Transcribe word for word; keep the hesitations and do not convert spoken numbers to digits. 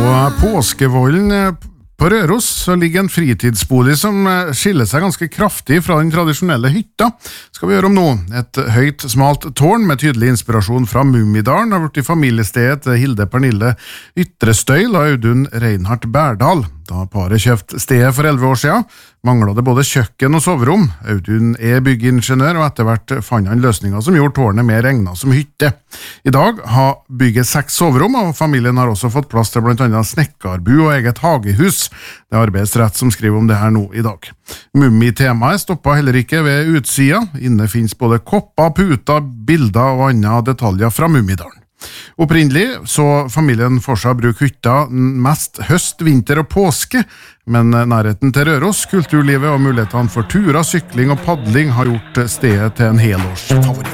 Påskevollen på Røros så ligger en fritidsbolig som skiller seg ganske kraftig fra den tradisjonelle hytta. Skal vi gjøre om nå. Et høyt, smalt tårn med tydelig inspirasjon fra Mummidalen har vært i familiestedet til Hilde Pernille Ytrestøyl og Audun Reinhardt Bærdal. Da paret kjøpte stedet for elleve år siden, manglet det både kjøkken og soverom. Audun er byggingeniør, og etter hvert fant han løsninger som gjorde tårnet mer egnet som hytte. I dag har bygget seks soverom, og familien har også fått plass til blant annet snekkerbu og eget hagehus. Det er Arbeidsrett som skriver om det her nå i dag. Mummi-temaet stoppet heller ikke ved utsida. Inne finnes både kopper, puter, bilder og andre detaljer fra Mummidalen. Opprinnelig så familien for seg å bruke hytta mest høst, vinter og påske, men nærheten til Røros, kulturlivet og mulighetene for turer, sykling og paddling har gjort stedet til en helårsfavoritt.